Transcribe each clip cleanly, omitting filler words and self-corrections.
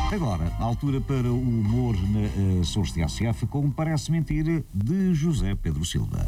Agora, a altura para o humor na Sons TSF com Parece Mentira, de José Pedro Silva.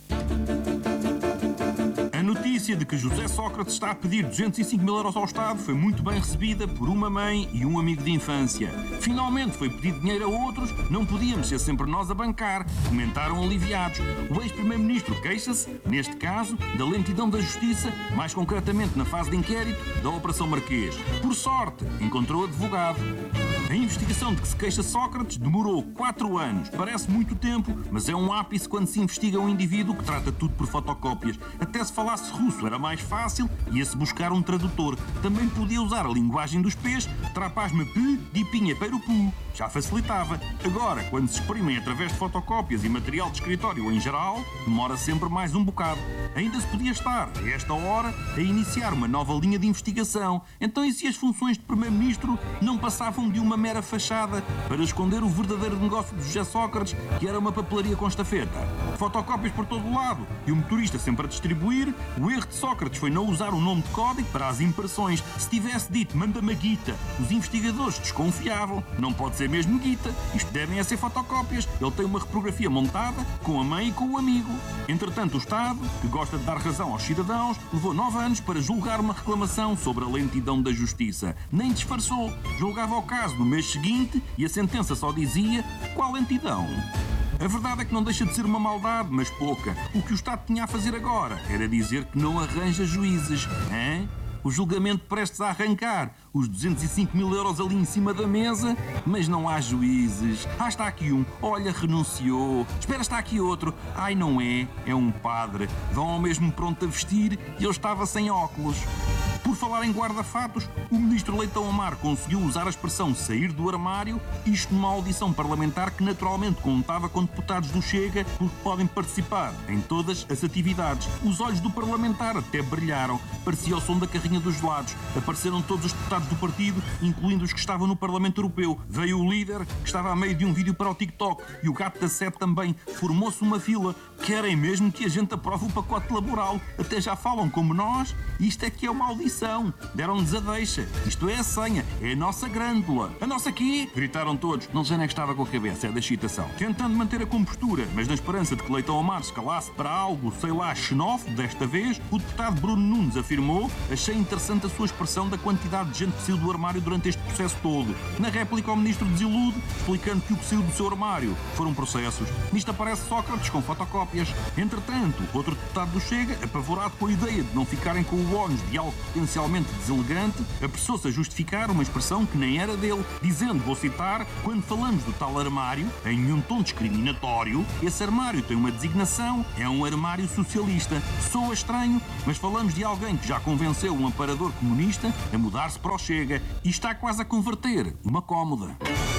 A notícia de que José Sócrates está a pedir 205 mil euros ao Estado foi muito bem recebida por uma mãe e um amigo de infância. Finalmente foi pedir dinheiro a outros, não podíamos ser sempre nós a bancar, comentaram aliviados. O ex-primeiro-ministro queixa-se, neste caso, da lentidão da justiça, mais concretamente na fase de inquérito da Operação Marquês. Por sorte, encontrou advogado. A investigação de que se queixa Sócrates demorou 4 anos. Parece muito tempo, mas é um ápice quando se investiga um indivíduo que trata tudo por fotocópias. Até se falasse russo era mais fácil, ia-se buscar um tradutor. Também podia usar a linguagem dos pés, trapaz-me pi, dipinha perupu. Já facilitava. Agora, quando se exprimem através de fotocópias e material de escritório em geral, demora sempre mais um bocado. Ainda se podia estar, a esta hora, a iniciar uma nova linha de investigação. Então e se as funções de Primeiro-Ministro não passavam de uma mera fachada para esconder o verdadeiro negócio de José Sócrates, que era uma papelaria com estafeta? Fotocópias por todo o lado e o motorista sempre a distribuir. O erro de Sócrates foi não usar o nome de código para as impressões. Se tivesse dito manda-me a guita, os investigadores desconfiavam. Não pode ser mesmo guita, isto devem ser fotocópias. Ele tem uma reprografia montada com a mãe e com o amigo. Entretanto, o Estado, que gosta de dar razão aos cidadãos, levou 9 anos para julgar uma reclamação sobre a lentidão da justiça. Nem disfarçou. Julgava o caso no mês seguinte e a sentença só dizia: qual lentidão? A verdade é que não deixa de ser uma maldade, mas pouca. O que o Estado tinha a fazer agora era dizer que não arranja juízes. Hein? O julgamento prestes a arrancar, os 205 mil euros ali em cima da mesa, mas não há juízes. Ah, está aqui um. Olha, renunciou. Espera, está aqui outro. Ai, não é. É um padre. Vão ao mesmo pronto a vestir e eu estava sem óculos. Por falar em guarda-fatos, o ministro Leitão Amar conseguiu usar a expressão sair do armário, isto numa audição parlamentar que naturalmente contava com deputados do Chega, porque podem participar em todas as atividades. Os olhos do parlamentar até brilharam, parecia o som da carrinha dos gelados. Apareceram todos os deputados do partido, incluindo os que estavam no Parlamento Europeu. Veio o líder, que estava a meio de um vídeo para o TikTok, e o gato da Sete também. Formou-se uma fila. Querem mesmo que a gente aprove o pacote laboral. Até já falam como nós. Isto é que é uma audição. Deram-nos a deixa. Isto é a senha. É a nossa grândula. A nossa quê? Gritaram todos. Não sei nem que estava com a cabeça. É da excitação. Tentando manter a compostura, mas na esperança de que Leitão Amar escalasse para algo, sei lá, xenófobo desta vez, o deputado Bruno Nunes afirmou: achei interessante a sua expressão da quantidade de gente que saiu do armário durante este processo todo. Na réplica, o ministro desilude, explicando que o que saiu do seu armário foram processos. Nisto aparece Sócrates com fotocópias. Entretanto, outro deputado do Chega, apavorado com a ideia de não ficarem com o ónus de algo potencialmente deselegante, apressou-se a justificar uma expressão que nem era dele, dizendo, vou citar: quando falamos do tal armário, em um tom discriminatório, esse armário tem uma designação, é um armário socialista. Soa estranho, mas falamos de alguém que já convenceu um amparador comunista a mudar-se para o Chega e está quase a converter uma cómoda.